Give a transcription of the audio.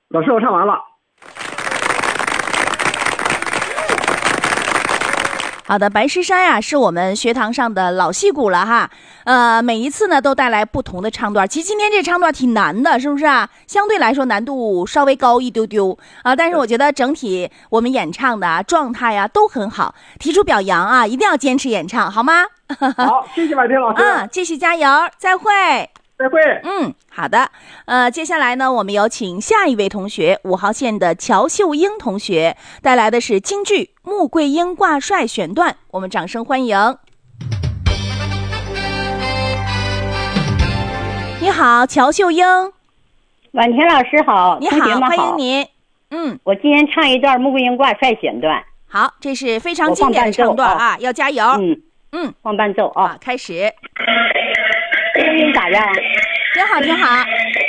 老师，我唱完了。 好的，白诗山呀，是我们学堂上的老戏骨了哈。每一次呢都带来不同的唱段。其实今天这唱段挺难的，是不是啊？相对来说难度稍微高一丢丢啊，但是我觉得整体我们演唱的状态呀都很好，提出表扬啊，一定要坚持演唱，好吗？ 好，谢谢婉婷老师。 继续加油，再会。 再会。 好的。接下来呢，我们有请下一位同学，5号线的乔秀英同学带来的是京剧《穆桂英挂帅》选段，我们掌声欢迎。你好，乔秀英。 婉婷老师好， 你好，欢迎您。 我今天唱一段《穆桂英挂帅》选段。 好，这是非常经典的唱段啊，要加油。 放伴奏啊， 开始。 声音咋样？ 挺好，挺好。